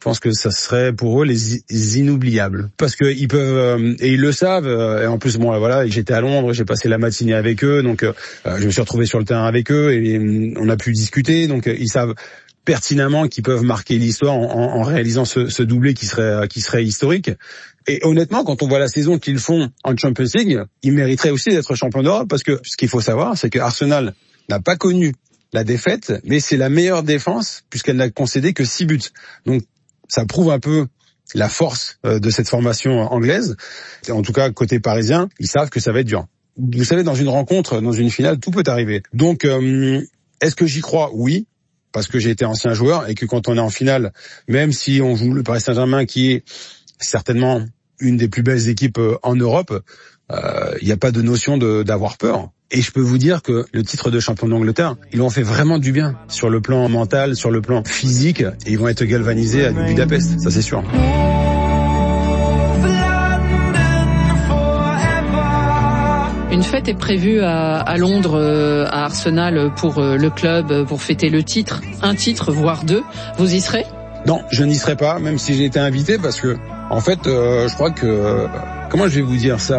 pense que ça serait pour eux les inoubliables, parce que ils peuvent et ils le savent. Et en plus, bon, voilà, j'étais à Londres, j'ai passé la matinée avec eux, donc je me suis retrouvé sur le terrain avec eux et on a pu discuter. Donc ils savent pertinemment qu'ils peuvent marquer l'histoire en réalisant ce doublé qui serait historique. Et honnêtement, quand on voit la saison qu'ils font en Champions League, ils mériteraient aussi d'être champions d'Europe, parce que ce qu'il faut savoir, c'est que Arsenal n'a pas connu la défaite, mais c'est la meilleure défense puisqu'elle n'a concédé que 6 buts. Donc ça prouve un peu la force de cette formation anglaise. Et en tout cas, côté parisien, ils savent que ça va être dur. Vous savez, dans une rencontre, dans une finale, tout peut arriver. Donc, est-ce que j'y crois ? Oui, parce que j'ai été ancien joueur et que quand on est en finale, même si on joue le Paris Saint-Germain, qui est certainement une des plus belles équipes en Europe, il n'y a pas de notion d'avoir peur. Et je peux vous dire que le titre de champion d'Angleterre, ils l'ont fait vraiment du bien sur le plan mental, sur le plan physique, et ils vont être galvanisés à Budapest, ça c'est sûr. Une fête est prévue à Londres, à Arsenal, pour le club, pour fêter le titre. Un titre, voire 2. Vous y serez ? Non, je n'y serai pas, même si j'ai été invité, parce que, en fait, je crois que... Comment je vais vous dire ça ?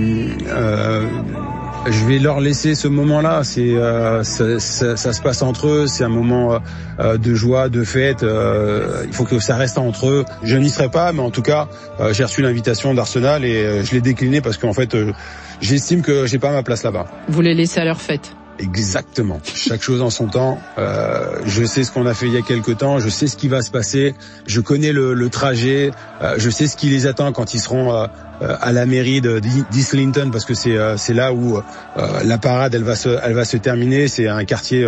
Je vais leur laisser ce moment-là. Ça se passe entre eux. C'est un moment de joie, de fête. Il faut que ça reste entre eux. Je n'y serai pas, mais en tout cas, j'ai reçu l'invitation d'Arsenal et je l'ai déclinée parce qu'en fait, j'estime que j'ai pas ma place là-bas. Vous les laissez à leur fête. Exactement. Chaque chose en son temps. Je sais ce qu'on a fait il y a quelque temps. Je sais ce qui va se passer. Je connais le trajet. Je sais ce qui les attend quand ils seront à la mairie d'Islington, parce que c'est là où la parade elle va se terminer. C'est un quartier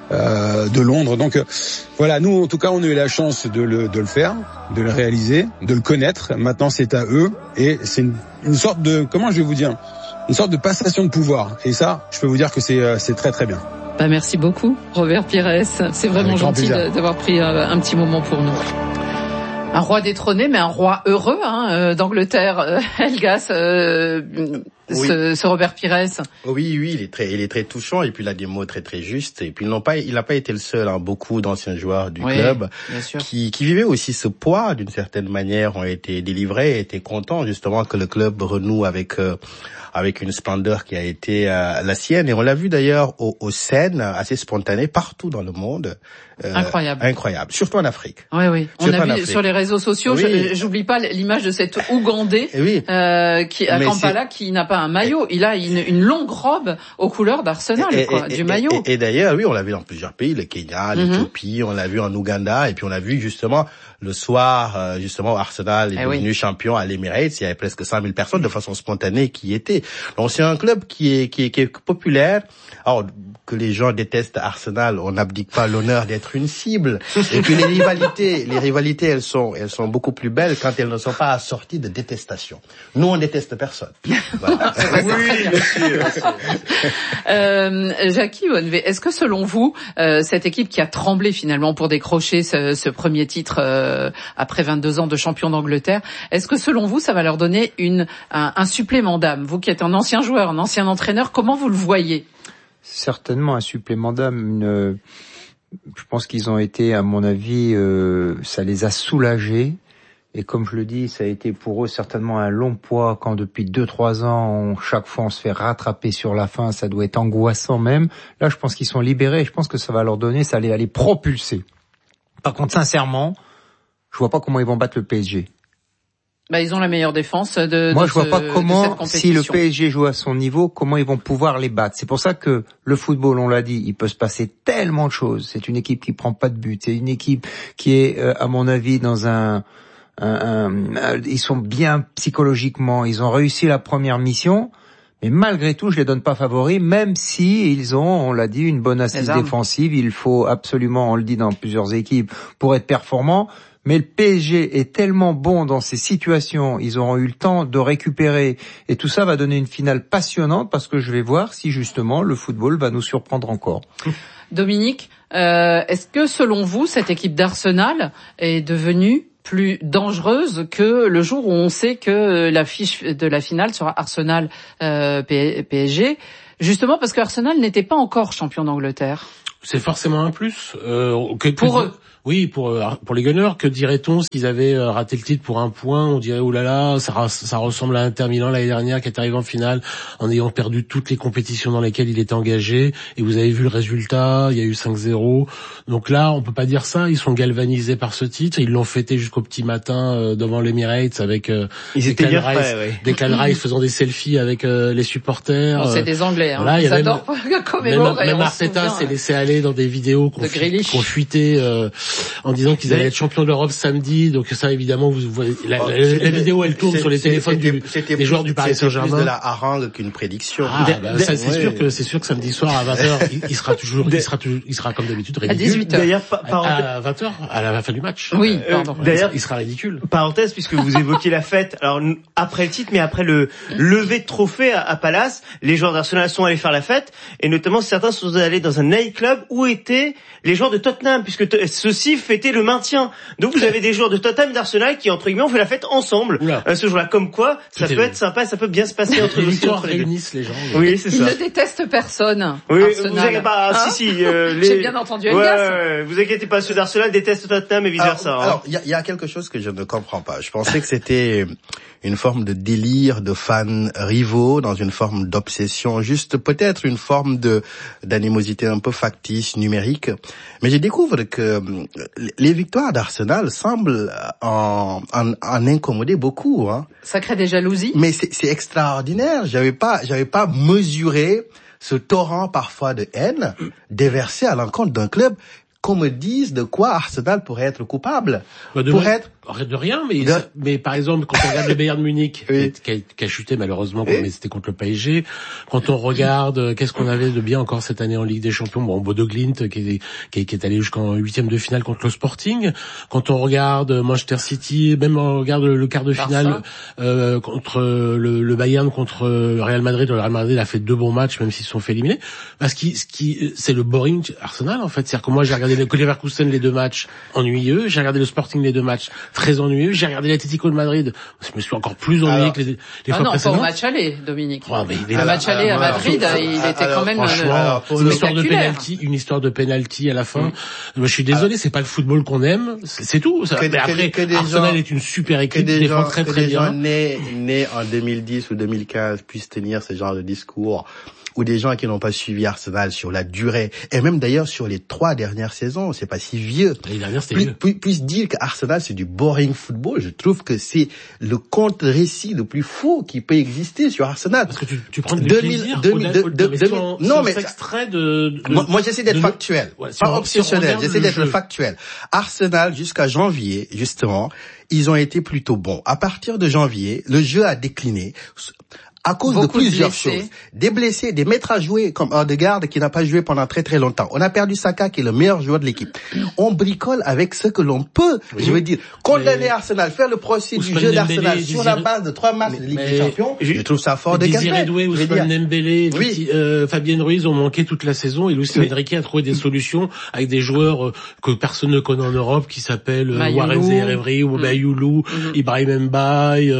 de Londres. Donc voilà, nous en tout cas on a eu la chance de le faire, de le réaliser, de le connaître. Maintenant c'est à eux et c'est une sorte de, comment je vais vous dire, une sorte de passation de pouvoir. Et ça, je peux vous dire que c'est très très bien. Merci beaucoup, Robert Pires. C'est vraiment gentil d'avoir pris un petit moment pour nous. Un roi détrôné, mais un roi heureux d'Angleterre, Helgas, oui. ce Robert Pires. Oui, il est très touchant, et puis il a des mots très très justes. Et puis il n'a pas été le seul, beaucoup d'anciens joueurs du club qui vivaient aussi ce poids d'une certaine manière, ont été délivrés, étaient contents justement que le club renoue avec une splendeur qui a été la sienne. Et on l'a vu d'ailleurs aux scènes assez spontanées partout dans le monde. Incroyable. Surtout en Afrique. Oui. On a vu sur les réseaux sociaux, j'oublie pas l'image de cet Ougandais, qui, à Kampala, qui n'a pas un maillot. Il a une longue robe aux couleurs d'Arsenal, du maillot. Et d'ailleurs, on l'a vu dans plusieurs pays, le Kenya, l'Éthiopie, on l'a vu en Ouganda, et puis on l'a vu justement le soir, justement, Arsenal est devenu champion à l'Emirates. Il y avait presque 100 000 personnes de façon spontanée qui y étaient. Donc c'est un club qui est populaire. Alors que les gens détestent Arsenal, on n'abdique pas l'honneur d'être une cible. Et puis les rivalités, elles sont beaucoup plus belles quand elles ne sont pas assorties de détestation. Nous, on déteste personne. Voilà. Oui, monsieur. Jackie Bonnevet, est-ce que selon vous, cette équipe qui a tremblé finalement pour décrocher ce premier titre après 22 ans de champion d'Angleterre, est-ce que selon vous, ça va leur donner un supplément d'âme ? Vous qui êtes un ancien joueur, un ancien entraîneur, comment vous le voyez ? Certainement un supplément d'âme. Je pense qu'ils ont été, à mon avis, ça les a soulagés. Et comme je le dis, ça a été pour eux certainement un long poids quand depuis 2-3 ans, chaque fois on se fait rattraper sur la fin, ça doit être angoissant même. Là, je pense qu'ils sont libérés et je pense que ça va leur donner, ça va les propulser. Par contre, sincèrement, je vois pas comment ils vont battre le PSG. Ils ont la meilleure défense Moi, je vois pas comment, si le PSG joue à son niveau, comment ils vont pouvoir les battre. C'est pour ça que le football, on l'a dit, il peut se passer tellement de choses. C'est une équipe qui prend pas de but. C'est une équipe qui est, à mon avis, dans ils sont bien psychologiquement. Ils ont réussi la première mission. Mais malgré tout, je les donne pas favoris, même si ils ont, on l'a dit, une bonne assise défensive. Il faut absolument, on le dit dans plusieurs équipes, pour être performant. Mais le PSG est tellement bon dans ces situations, ils auront eu le temps de récupérer, et tout ça va donner une finale passionnante, parce que je vais voir si justement le football va nous surprendre encore. Dominique, est-ce que selon vous, cette équipe d'Arsenal est devenue plus dangereuse que le jour où on sait que l'affiche de la finale sera Arsenal PSG, justement parce que Arsenal n'était pas encore champion d'Angleterre? C'est forcément un plus. Que pour eux. Oui, pour les Gunners, que dirait-on s'ils avaient raté le titre pour un point? On dirait oulala, ça ressemble à Inter Milan l'année dernière qui est arrivé en finale en ayant perdu toutes les compétitions dans lesquelles il était engagé. Et vous avez vu le résultat, il y a eu 5-0. Donc là, on peut pas dire ça. Ils sont galvanisés par ce titre. Ils l'ont fêté jusqu'au petit matin devant l'Emirates avec Declan Rice faisant des selfies avec les supporters. Bon, c'est des Anglais. Voilà, ils adorent commémorer. Même Arteta s'est laissé aller dans des vidéos qu'on fuitait en disant qu'ils allaient être champions d'Europe samedi. Donc ça, évidemment, vous voyez, la vidéo, elle tourne sur les téléphones des joueurs du Paris Saint-Germain. C'est plus de la harangue qu'une prédiction. Ça, c'est sûr que samedi soir à 20h, il sera comme d'habitude ridicule. À 18h. D'ailleurs, à 20h, à la fin du match. Oui, pardon. D'ailleurs, il sera ridicule. Parenthèse, puisque vous évoquiez la fête. Alors, après le titre, mais après le lever de trophée à Palace, les joueurs d'Arsenal sont allés faire la fête, et notamment certains sont allés dans un nightclub où étaient les joueurs de Tottenham, puisque ceux-ci fêtaient le maintien. Donc vous avez des joueurs de Tottenham et d'Arsenal qui, entre guillemets, ont fait la fête ensemble ce jour-là. Comme quoi, ça peut être sympa, ça peut bien se passer entre les deux. Les gens. Oui, c'est ça. Ils ne détestent personne. Oui, Arsenal. vous inquiétez pas. J'ai bien entendu Elias. Vous inquiétez pas, ceux d'Arsenal détestent Tottenham et vice versa. Alors, il y a quelque chose que je ne comprends pas. Je pensais que c'était une forme de délire de fans rivaux, dans une forme d'obsession, juste peut-être une forme d'animosité un peu factice, numérique. Mais je découvre que les victoires d'Arsenal semblent en incommoder beaucoup, hein. Ça crée des jalousies. Mais c'est extraordinaire. J'avais pas mesuré ce torrent parfois de haine déversé à l'encontre d'un club. Qu'on me dise de quoi Arsenal pourrait être coupable. De rien, mais par exemple, quand on regarde le Bayern Munich, qui a chuté malheureusement, mais c'était contre le PSG, quand on regarde, qu'est-ce qu'on avait de bien encore cette année en Ligue des Champions, Bodo Glimt, qui est allé jusqu'en 8e de finale contre le Sporting, quand on regarde Manchester City, même on regarde le quart de finale, contre le Bayern contre le Real Madrid, le Real Madrid a fait 2 bons matchs, même s'ils se sont fait éliminer, parce que c'est le boring Arsenal, en fait. C'est-à-dire que moi, j'ai regardé le Leverkusen les 2 matchs ennuyeux, j'ai regardé le Sporting les 2 matchs très ennuyeux, j'ai regardé l'Atlético de Madrid, je me suis encore plus ennuyé que les fois précédentes. Pas au match aller, Dominique. Le match aller à Madrid, il était quand même une histoire de penalty à la fin. Je suis désolé, c'est pas le football qu'on aime, c'est tout. Mais après, Arsenal est une super équipe, défend très très bien. Que des gens nés en 2010 ou 2015 puissent tenir ce genre de discours, ou des gens qui n'ont pas suivi Arsenal sur la durée, et même d'ailleurs sur les 3 dernières saisons, c'est pas si vieux, puissent dire qu'Arsenal c'est du boring football. Je trouve que c'est le contre-récit le plus faux qui peut exister sur Arsenal. Parce que tu prends du plaisir non, mais extrait moi j'essaie d'être factuel, pas obsessionnel, j'essaie d'être factuel. Arsenal, jusqu'à janvier, justement, ils ont été plutôt bons. À partir de janvier, le jeu a décliné. À cause de plusieurs choses. Des blessés, des maîtres à jouer comme Odegaard qui n'a pas joué pendant très très longtemps. On a perdu Saka qui est le meilleur joueur de l'équipe. On bricole avec ce que l'on peut. Je veux dire, condamner Arsenal, faire le procès du jeu d'Arsenal sur la base de 3 matchs de Ligue des Champions, je trouve ça fort de Désiré Doué, Ousmane Dembélé, Fabien Ruiz ont manqué toute la saison et Luis Enrique a trouvé des solutions avec des joueurs que personne ne connaît en Europe qui s'appellent Warren Zaïre-Emery ou Bayoulou, Ibrahim Mbaye,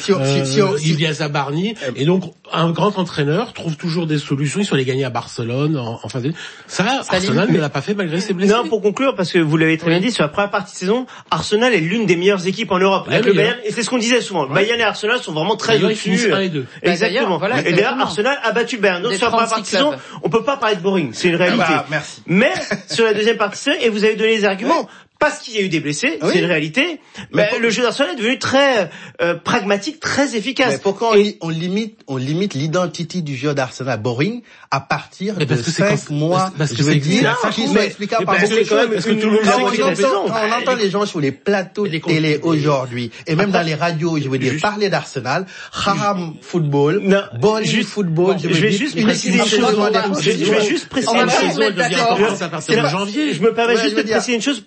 Ilyas Abarni. Et donc, un grand entraîneur trouve toujours des solutions. Ils sont allés gagner à Barcelone en fin d'année. Ça, Arsenal ne l'a pas fait malgré ses blessés. Non, pour conclure, parce que vous l'avez très bien dit, sur la première partie de saison, Arsenal est l'une des meilleures équipes en Europe. Avec le Bayern, et c'est ce qu'on disait souvent. Bayern et Arsenal sont vraiment très au-dessus. Exactement. Et d'ailleurs, Arsenal a battu le Bayern. Donc, sur la première partie de saison, on peut pas parler de boring. C'est une réalité. Merci. Mais, sur la deuxième partie de saison, et vous avez donné les arguments. Parce qu'il y a eu des blessés, c'est une réalité. Mais le jeu d'Arsenal est devenu très pragmatique, très efficace. Mais pourquoi on limite l'identité du jeu d'Arsenal boring à partir de 5 mois? Parce que c'est qui sont explicables par beaucoup de choses. Parce que tout le monde on entend les gens sur les plateaux de télé aujourd'hui, et même dans les radios, je veux dire, parler d'Arsenal, haram football, boring football. Je vais juste préciser une chose. Je vais juste préciser une chose. À partir de janvier. Je me permets juste de préciser une chose pour tout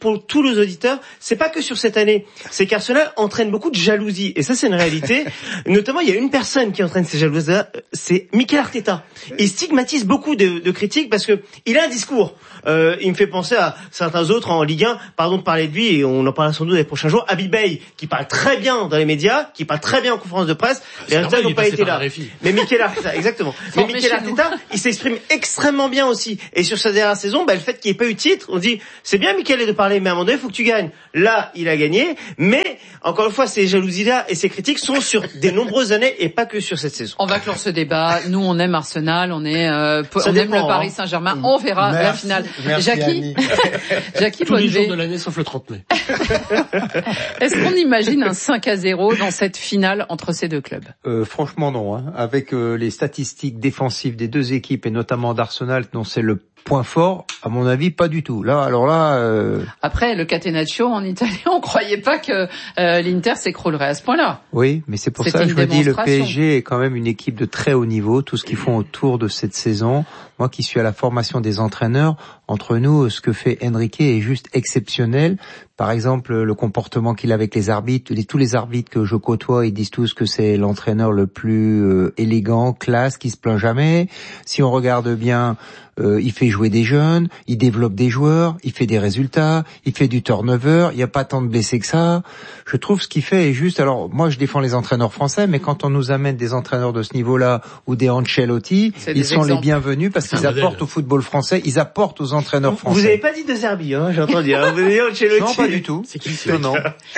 aux auditeurs, c'est pas que sur cette année, c'est qu'Arsenal entraîne beaucoup de jalousie, et ça c'est une réalité. Notamment, il y a une personne qui entraîne ces jalousies, c'est Mikel Arteta. Il stigmatise beaucoup de critiques parce que il a un discours. Il me fait penser à certains autres en Ligue 1, pardon de parler de lui, et on en parlera sans doute les prochains jours, Habib Beye, qui parle très bien dans les médias, qui parle très bien en conférence de presse, les résultats n'ont pas été là. Mais Mikel Arteta, exactement. Mais Mikel Arteta, il s'exprime extrêmement bien aussi. Et sur sa dernière saison, le fait qu'il n'y ait pas eu de titre, on dit, c'est bien Mikel de parler, mais à un moment donné, il faut que tu gagnes. Là, il a gagné, mais, encore une fois, ces jalousies-là et ces critiques sont sur des nombreuses années et pas que sur cette saison. On va clore ce débat. Nous, on aime Arsenal, on aime le Paris Saint-Germain. On verra la finale. Jackie, Jackie tous les jours de l'année sauf le 30 mai. Est-ce qu'on imagine un 5-0 dans cette finale entre ces deux clubs? Franchement non, hein. Avec les statistiques défensives des deux équipes et notamment d'Arsenal, dont c'est le point fort, à mon avis, pas du tout. Après, le Catenaccio en Italie, on croyait pas que l'Inter s'écroulerait à ce point-là. Oui, mais c'est pour ça que je me dis, le PSG est quand même une équipe de très haut niveau. Tout ce qu'ils font autour de cette saison, moi qui suis à la formation des entraîneurs, entre nous, ce que fait Enrique est juste exceptionnel. Par exemple, le comportement qu'il a avec les arbitres, tous les arbitres que je côtoie, ils disent tous que c'est l'entraîneur le plus élégant, classe, qui se plaint jamais. Si on regarde bien, il fait jouer des jeunes, il développe des joueurs, il fait des résultats, il fait du turnover, il n'y a pas tant de blessés que ça. Je trouve ce qu'il fait est juste. Alors, moi, je défends les entraîneurs français, mais quand on nous amène des entraîneurs de ce niveau-là ou des Ancelotti, ils sont les bienvenus parce qu'ils apportent au football français, ils apportent aux entraîneurs français. Vous avez pas dit De Zerbi, hein, j'ai entendu. Hein. Vous avez dit Ancelotti. Non, pas du tout. C'est qui non.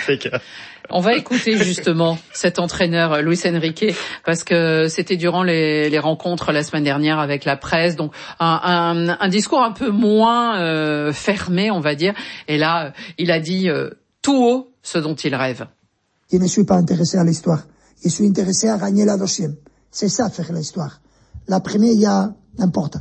On va écouter justement cet entraîneur Luis Enrique parce que c'était durant les rencontres la semaine dernière avec la presse, donc un discours un peu moins fermé, on va dire. Et là, il a dit tout haut ce dont il rêve. Je ne suis pas intéressé à l'histoire. Je suis intéressé à gagner la deuxième. C'est ça faire l'histoire. La première, il y a n'importe.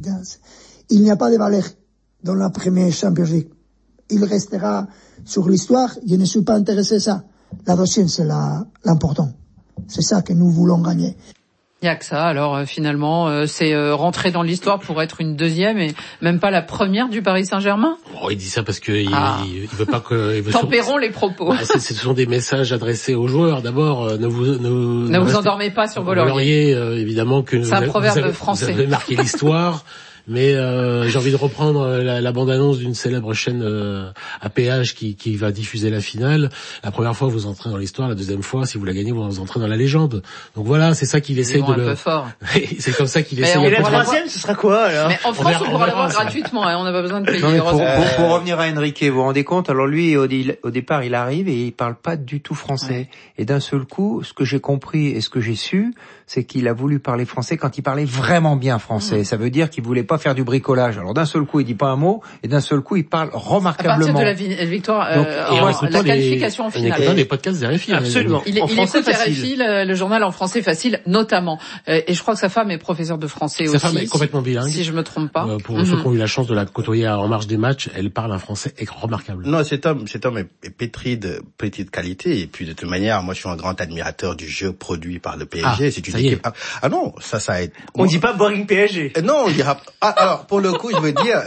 Il n'y a pas de valeur dans la première Champions League. Il restera sur l'histoire. Je ne suis pas intéressé à ça. La deuxième, c'est l'important. C'est ça que nous voulons gagner. Il n'y a que ça. Alors finalement, c'est rentrer dans l'histoire pour être une deuxième et même pas la première du Paris Saint-Germain. Oh, il dit ça parce que il veut pas que. Il veut tempérons les propos. Ce sont des messages adressés aux joueurs. D'abord, ne vous endormez pas sur vos lauriers. Évidemment que c'est un proverbe français. Vous avez marqué l'histoire. Mais j'ai envie de reprendre la bande-annonce d'une célèbre chaîne à péage qui va diffuser la finale. La première fois, vous entrez dans l'histoire. La deuxième fois, si vous la gagnez, vous entrez dans la légende. Donc voilà, c'est ça qu'il essaie de un peu fort. C'est comme ça qu'il essaie. Et la troisième, ce sera quoi alors? Mais en France, on pourra l'avoir gratuitement. On n'a pas besoin de payer. Non, mais pour revenir à Enrique, vous vous rendez compte? Alors lui, au départ, il arrive et il parle pas du tout français. Ouais. Et d'un seul coup, ce que j'ai compris et ce que j'ai su, c'est qu'il a voulu parler français quand il parlait vraiment bien français. Ça veut dire qu'il voulait pas faire du bricolage. Alors d'un seul coup, il dit pas un mot, et d'un seul coup, il parle remarquablement. À partir de la victoire, la qualification en finale. Les podcasts RFI. Absolument. Il écoute RFI, le journal en français facile, notamment. Et je crois que sa femme est professeure de français aussi. Sa femme est complètement bilingue. Si je me trompe pas. Pour ceux qui ont eu la chance de la côtoyer en marge des matchs, elle parle un français remarquable. Non, cet homme est pétri de petite qualité, et puis de toute manière, moi je suis un grand admirateur du jeu produit par le PSG. C'est une équipe. Ah non, ça on dit pas boring PSG. Non, on dira. Alors pour le coup, je veux dire,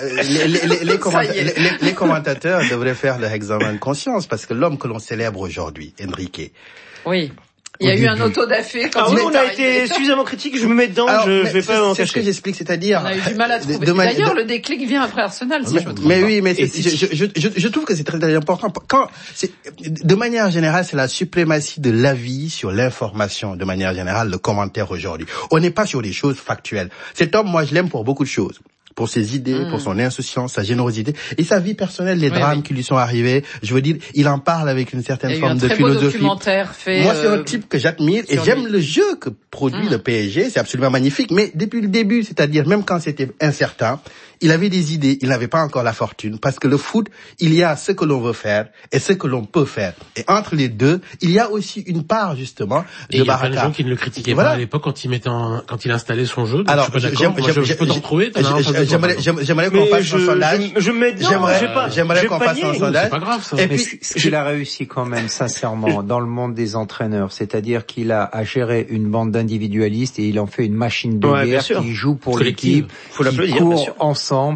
les commentateurs devraient faire leur examen de conscience, parce que l'homme que l'on célèbre aujourd'hui, Enrique. Oui. Il y a eu un auto-da-fé quand on a été suffisamment critique, je me mets dedans, je vais pas m'en cacher. C'est ce que j'explique, c'est-à-dire. On a eu du mal à trouver. D'ailleurs, le déclic vient après Arsenal, si je me trompe mais pas. Oui, mais je trouve que c'est très, très important. De manière générale, c'est la suprématie de l'avis sur l'information, de manière générale, le commentaire aujourd'hui. On n'est pas sur des choses factuelles. Cet homme, moi, je l'aime pour beaucoup de choses. Pour ses idées, pour son insouciance, sa générosité et sa vie personnelle, les drames qui lui sont arrivés. Je veux dire, il en parle avec une certaine forme de philosophie. Il y a eu un très beau documentaire fait. Moi, c'est un type que j'admire et j'aime le jeu que produit le PSG. C'est absolument magnifique. Mais depuis le début, c'est-à-dire même quand c'était incertain, il avait des idées, il n'avait pas encore la fortune, parce que le foot, il y a ce que l'on veut faire et ce que l'on peut faire. Et entre les deux, il y a aussi une part, justement, de baraka. Il y a plein de gens qui ne le critiquaient pas à l'époque quand il installait son jeu. Donc alors, je suis pas d'accord. Je peux t'en retrouver. J'aimerais qu'on fasse un sondage. J'aimerais qu'on fasse un sondage. C'est pas grave, ça. Et puis, ce qu'il a réussi quand même, sincèrement, dans le monde des entraîneurs, c'est-à-dire qu'il a à gérer une bande d'individualistes et il en fait une machine de guerre qui joue pour l'équipe, qui court ensemble.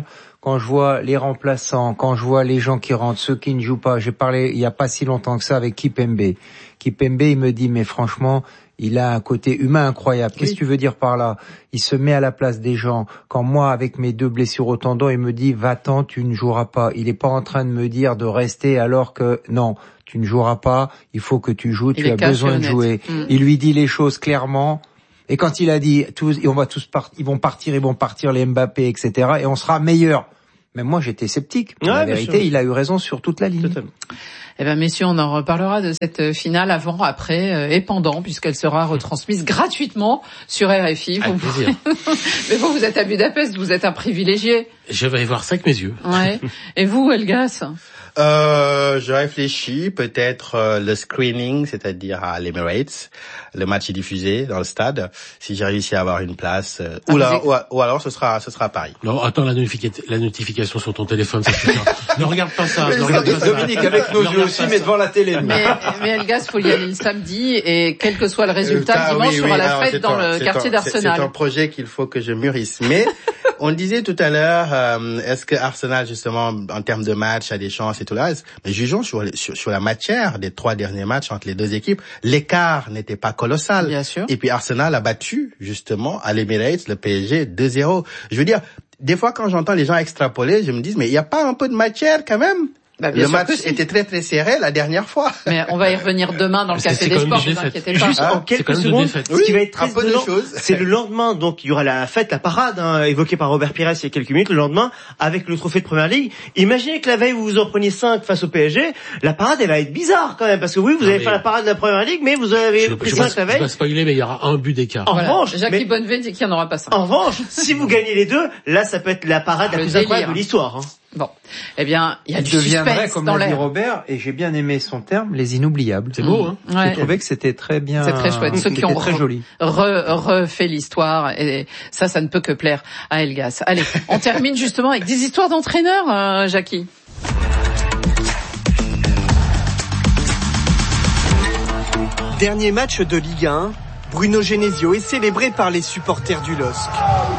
quand je vois les remplaçants, quand je vois les gens qui rentrent, ceux qui ne jouent pas. J'ai parlé il y a pas si longtemps que ça avec Kipembe. Kipembe, il me dit, mais franchement, il a un côté humain incroyable. Qu'est-ce que tu veux dire par là? Il se met à la place des gens. Quand moi, avec mes 2 blessures au tendon, il me dit, va-t'en, tu ne joueras pas. Il est pas en train de me dire de rester alors que non, tu ne joueras pas, il faut que tu joues, tu as besoin de jouer. Il lui dit les choses clairement. Et quand il a dit, ils vont partir les Mbappé, etc., et on sera meilleur. Mais moi, j'étais sceptique. La vérité, il a eu raison sur toute la ligne. Totalement. Eh ben, messieurs, on en reparlera de cette finale avant, après et pendant, puisqu'elle sera retransmise gratuitement sur RFI. Avec plaisir. Mais vous êtes à Budapest, vous êtes un privilégié. Je vais y voir ça avec mes yeux. Ouais. Et vous, Elgas? Je réfléchis, peut-être le screening, c'est-à-dire à l'Emirates, le match est diffusé dans le stade. Si j'ai réussi à avoir une place, ou alors ce sera à Paris. Non, attends la notification sur ton téléphone, ça suffit. Ne regarde pas ça. Dominique, avec nos yeux aussi, mais devant la télé. Mais Elgas, faut y aller le samedi, et quel que soit le résultat, dimanche, il y aura la fête dans le quartier d'Arsenal. C'est un projet qu'il faut que je mûrisse. Mais on disait tout à l'heure, est-ce que Arsenal, justement, en termes de match, a des chances et tout là, mais jugeons sur la matière des 3 derniers matchs entre les 2 équipes. L'écart n'était pas colossal. Bien sûr. Et puis Arsenal a battu, justement, à l'Emirates, le PSG 2-0. Je veux dire, des fois, quand j'entends les gens extrapoler, je me dis, mais il n'y a pas un peu de matière quand même? Le match était très très serré la dernière fois. Mais on va y revenir demain dans le Café des Sports, ne vous inquiétez pas. Juste en quelques secondes, ce qui va être très étonnant, c'est le lendemain, donc il y aura la fête, la parade, évoquée par Robert Pires il y a quelques minutes, le lendemain, avec le trophée de Première Ligue. Imaginez que la veille, vous vous en preniez 5 face au PSG, la parade, elle va être bizarre quand même, parce que oui, vous allez faire la parade de la Première Ligue, mais vous avez pris 5 la veille. Je vais spoiler, mais il y aura un but d'écart. En revanche, Jackie Bonnevet dit qu'il n'y en aura pas 5. En revanche, si vous gagnez les 2, là, ça peut être la parade la plus incroyable de l'histoire. Bon, eh bien, il y a du deviendrait, suspense comme dans l'a dit l'air. Robert, et j'ai bien aimé son terme, les inoubliables. C'est beau, hein. Ouais. J'ai trouvé que c'était très bien. C'est très chouette. Ceux qui ont très joli. refait l'histoire, et ça ne peut que plaire à Elgas. Allez, on termine justement avec des histoires d'entraîneurs, Jackie. Dernier match de Ligue 1, Bruno Genesio est célébré par les supporters du LOSC.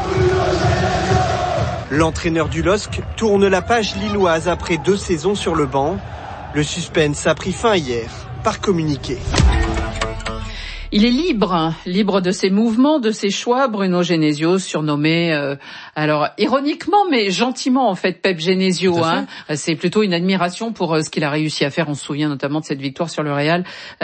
L'entraîneur du LOSC tourne la page lilloise après 2 saisons sur le banc. Le suspense a pris fin hier par communiqué. Il est libre de ses mouvements, de ses choix. Bruno Genesio, surnommé, alors ironiquement mais gentiment en fait Pep Genesio. C'est plutôt une admiration pour ce qu'il a réussi à faire. On se souvient notamment de cette victoire sur le Real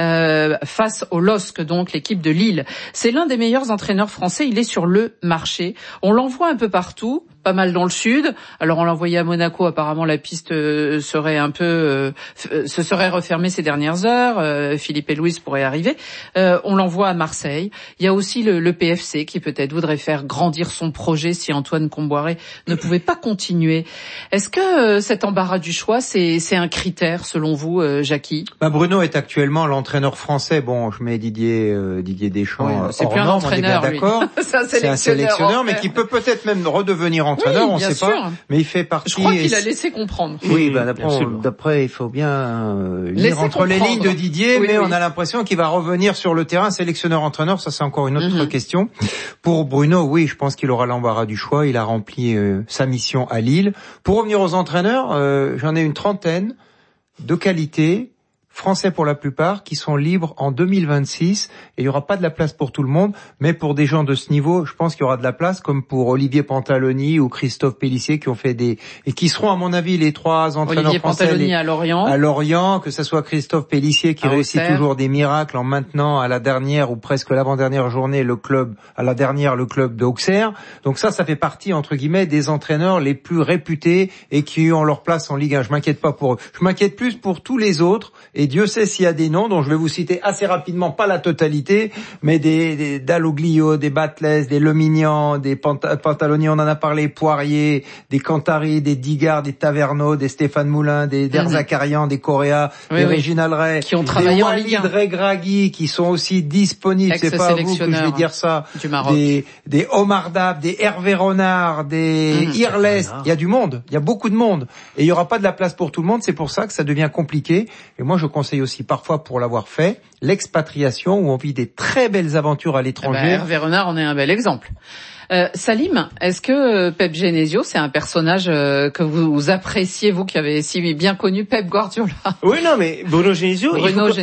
face au LOSC, donc l'équipe de Lille. C'est l'un des meilleurs entraîneurs français. Il est sur le marché. On l'envoie un peu partout. Pas mal dans le sud. Alors on l'a envoyé à Monaco. Apparemment la piste serait un peu se serait refermée ces dernières heures. Philippe et Louise pourraient arriver. On l'envoie à Marseille. Il y a aussi le PFC qui peut-être voudrait faire grandir son projet si Antoine Comboiré ne pouvait pas continuer. Est-ce que cet embarras du choix c'est un critère selon vous, Jackie? Bruno est actuellement l'entraîneur français. Bon, je mets Didier Deschamps c'est plus un entraîneur, on est bien d'accord. C'est un sélectionneur, mais qui peut peut-être même redevenir entraîneur, on sait pas, mais il fait partie. Je crois qu'il a laissé comprendre. Oui, d'après, il faut bien lire entre les lignes de Didier, mais on a l'impression qu'il va revenir sur le terrain, sélectionneur-entraîneur, ça c'est encore une autre question. Pour Bruno, oui, je pense qu'il aura l'embarras du choix, il a rempli sa mission à Lille. Pour revenir aux entraîneurs, j'en ai une 30aine de qualité, français pour la plupart, qui sont libres en 2026, et il n'y aura pas de la place pour tout le monde, mais pour des gens de ce niveau, je pense qu'il y aura de la place, comme pour Olivier Pantaloni ou Christophe Pélissier, qui ont fait et qui seront, à mon avis, les 3 entraîneurs Olivier français. Pantaloni à Lorient, que ce soit Christophe Pélissier, qui réussit toujours des miracles en maintenant à la dernière ou presque l'avant-dernière journée le club d'Auxerre. Donc ça fait partie, entre guillemets, des entraîneurs les plus réputés et qui ont leur place en Ligue 1. Je m'inquiète pas pour eux. Je m'inquiète plus pour tous les autres. Et Dieu sait s'il y a des noms dont je vais vous citer assez rapidement, pas la totalité, mais des Dalloglio, des Batles, des Lemignan, des Pantaloni, on en a parlé, Poirier, des Cantari, des Digard, des Taverneau, des Stéphane Moulin, des Derzakarian, des Correa, des Reginald Ray, qui ont travaillé en Ligue 1. Des Regragui, qui sont aussi disponibles, c'est pas à vous que je vais dire ça, des Omar Dab, des Hervé Renard, des Irles, il y a du monde, il y a beaucoup de monde, et il y aura pas de la place pour tout le monde, c'est pour ça que ça devient compliqué, et moi je conseille aussi parfois, pour l'avoir fait, l'expatriation, où on vit des très belles aventures à l'étranger. Hervé Renard en est un bel exemple. Salim, est-ce que Pep Genesio, c'est un personnage que vous appréciez, vous qui avez si bien connu Pep Guardiola? Oui, non, mais Bruno Genesio.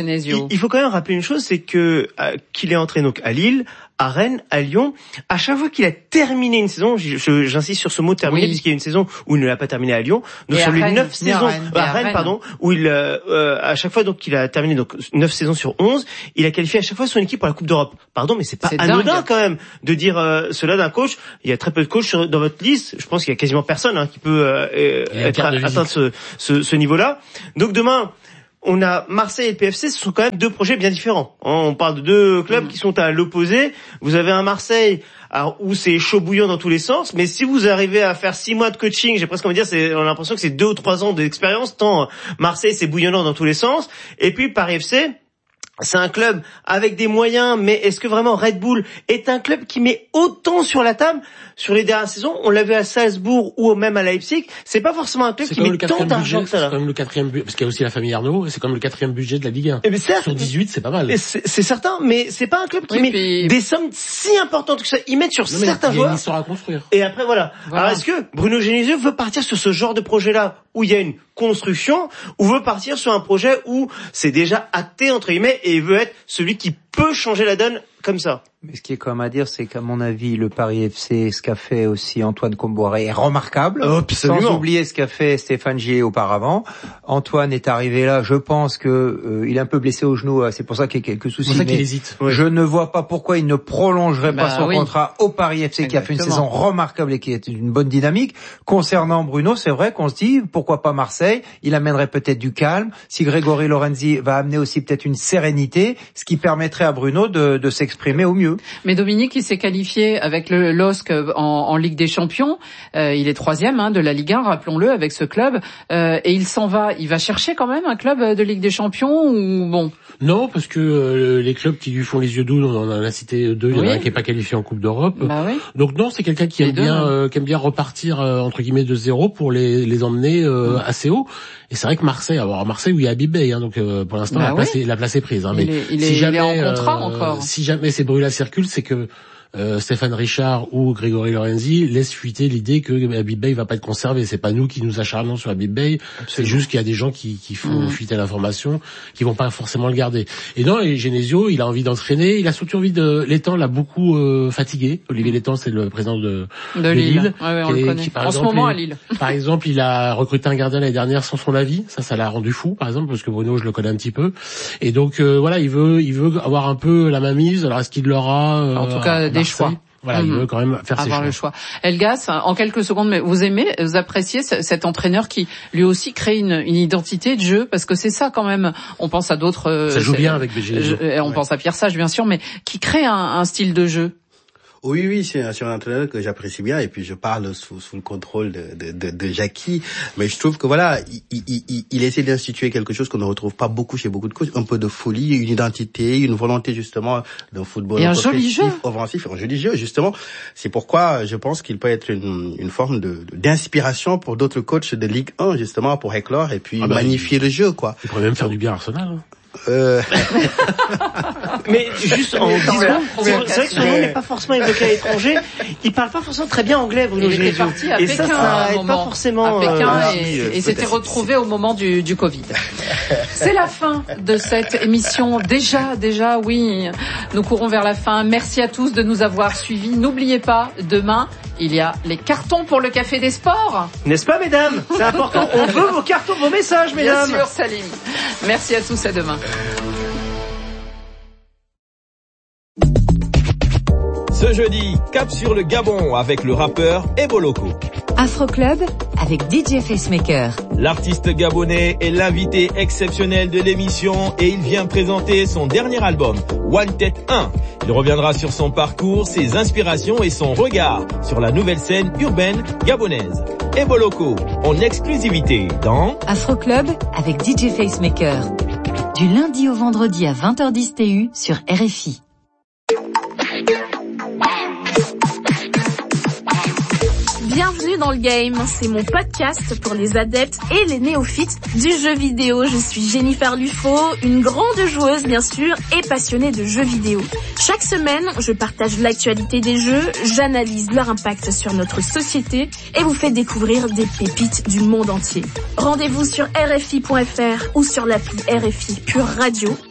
Il faut quand même rappeler une chose, c'est que qu'il est entré donc à Lille, à Rennes, à Lyon. À chaque fois qu'il a terminé une saison, j'insiste sur ce mot terminé, puisqu'il y a une saison où il ne l'a pas terminé à Lyon. Donc sur les 9 saisons, à Rennes, pardon, où il, à chaque fois donc qu'il a terminé donc 9 saisons sur 11, il a qualifié à chaque fois son équipe pour la Coupe d'Europe. Pardon, mais c'est pas anodin quand même de dire cela d'un coach. Il y a très peu de coachs dans votre liste. Je pense qu'il y a quasiment personne qui peut atteindre ce niveau-là. Donc demain, on a Marseille et le PFC, ce sont quand même deux projets bien différents. On parle de deux clubs qui sont à l'opposé. Vous avez un Marseille où c'est chaud bouillant dans tous les sens, mais si vous arrivez à faire 6 mois de coaching, j'ai presque envie de dire, on a l'impression que c'est 2 ou 3 ans d'expérience, tant Marseille c'est bouillonnant dans tous les sens. Et puis Paris FC, c'est un club avec des moyens, mais est-ce que vraiment Red Bull est un club qui met autant sur la table sur les dernières saisons? On l'a vu à Salzbourg ou même à Leipzig. C'est pas forcément un club qui met tant d'argent que ça. C'est quand même le 4e budget, parce qu'il y a aussi la famille Arnaud, et c'est quand même le 4e budget de la Ligue 1. Et certes, sur 18, c'est pas mal. C'est certain, mais c'est pas un club qui met des sommes si importantes que ça. Ils mettent sur certains joueurs. Il y a une histoire à construire. Et après, voilà. Alors, est-ce que Bruno Genesio veut partir sur ce genre de projet-là, où il y a une construction, ou veut partir sur un projet où c'est déjà acté, entre guillemets, et il veut être celui qui peut changer la donne comme ça? Mais ce qui est quand même à dire, c'est qu'à mon avis, le Paris FC, ce qu'a fait aussi Antoine Comboiré est remarquable. Absolument. Sans oublier ce qu'a fait Stéphane Gillet auparavant. Antoine est arrivé là, je pense que il est un peu blessé au genou, c'est pour ça qu'il y a quelques soucis. C'est pour ça qu'il hésite. Je ne vois pas pourquoi il ne prolongerait pas son contrat au Paris FC. Exactement. Qui a fait une saison remarquable et qui est une bonne dynamique. Concernant Bruno, c'est vrai qu'on se dit, pourquoi pas Marseille? Il amènerait peut-être du calme. Si Grégory Lorenzi va amener aussi peut-être une sérénité, ce qui permettrait à Bruno de s'exprimer au mieux. Mais Dominique, il s'est qualifié avec le LOSC en Ligue des Champions. Il est 3e de la Ligue 1, rappelons-le, avec ce club. Et il s'en va. Il va chercher quand même un club de Ligue des Champions ou bon? Non, parce que les clubs qui lui font les yeux doux, on en a cité 2. Il y en a un qui est pas qualifié en Coupe d'Europe. Bah oui. Donc non, c'est quelqu'un qui aime bien repartir entre guillemets de zéro pour les emmener assez haut. Et c'est vrai que Marseille où il y a Habib Beye, donc pour l'instant la place est prise. Hein, mais il est en contrat encore. Si jamais ces bruits-là circulent, c'est que Stéphane Richard ou Grégory Lorenzi laissent fuiter l'idée que Habib Beye va pas être conservé. C'est pas nous qui nous acharnons sur Habib Beye. C'est juste qu'il y a des gens qui font fuiter l'information, qui vont pas forcément le garder. Et non, et Genesio, il a envie d'entraîner. Il a surtout envie Létang l'a beaucoup fatigué. Olivier Létang, c'est le président de Lille. Ouais, on le connaît. En ce moment à Lille. Par exemple, il a recruté un gardien l'année dernière sans son avis. Ça l'a rendu fou, par exemple, parce que Bruno, je le connais un petit peu. Et donc voilà, il veut avoir un peu la mainmise. Alors est-ce qu'il l'aura en tout cas des choix. Voilà, il veut quand même faire ses choix. Avoir le choix. Elgas, en quelques secondes, mais vous appréciez cet entraîneur qui lui aussi crée une identité de jeu, parce que c'est ça quand même. On pense à d'autres. Ça joue bien avec BG. On pense à Pierre Sage bien sûr, mais qui crée un style de jeu. Oui, c'est un entraîneur que j'apprécie bien, et puis je parle sous le contrôle de Jackie, mais je trouve que voilà, il essaie d'instituer quelque chose qu'on ne retrouve pas beaucoup chez beaucoup de coachs, un peu de folie, une identité, une volonté justement d'un football et un joli jeu offensif, un joli jeu justement. C'est pourquoi je pense qu'il peut être une forme d'inspiration pour d'autres coachs de Ligue 1 justement, pour éclore et puis magnifier le jeu, quoi. Il pourrait même faire du bien à Arsenal. Hein. Mais juste en disant, c'est vrai que son nom n'est pas forcément évoqué à l'étranger. Il parle pas forcément très bien anglais, Bruno Genesio. Il était parti à Pékin ça aide pas forcément à Pékin et s'était retrouvé au moment du Covid. C'est la fin de cette émission. Déjà, oui. Nous courons vers la fin. Merci à tous de nous avoir suivis. N'oubliez pas, demain, il y a les cartons pour le Café des Sports. N'est-ce pas, mesdames? C'est important. On veut vos cartons, vos messages, mesdames. Bien sûr, Salim. Merci à tous, à demain. Ce jeudi, cap sur le Gabon avec le rappeur Ebo Loco. Afro Club avec DJ Facemaker. L'artiste gabonais est l'invité exceptionnel de l'émission et il vient présenter son dernier album, One Tête 1. Il reviendra sur son parcours, ses inspirations et son regard sur la nouvelle scène urbaine gabonaise. Ebo Loco, en exclusivité dans Afro Club avec DJ Facemaker. Du lundi au vendredi à 20h10 TU sur RFI. Bienvenue dans le game, c'est mon podcast pour les adeptes et les néophytes du jeu vidéo. Je suis Jennifer Lufo, une grande joueuse bien sûr et passionnée de jeux vidéo. Chaque semaine, je partage l'actualité des jeux, j'analyse leur impact sur notre société et vous fais découvrir des pépites du monde entier. Rendez-vous sur RFI.fr ou sur l'appli RFI Pure Radio